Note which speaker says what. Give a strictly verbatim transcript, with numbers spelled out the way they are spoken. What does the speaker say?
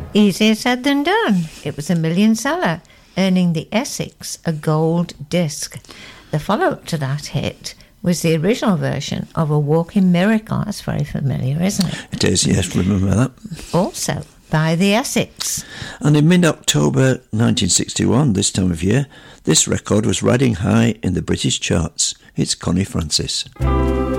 Speaker 1: Easier said than done. It was a million seller, earning the Essex a gold disc. The follow-up to that hit was the original version of A Walking Miracle. That's very familiar, isn't it?
Speaker 2: It is, yes, remember that.
Speaker 1: Also by the Essex.
Speaker 2: And in mid-October nineteen sixty-one, this time of year, this record was riding high in the British charts. It's Connie Francis.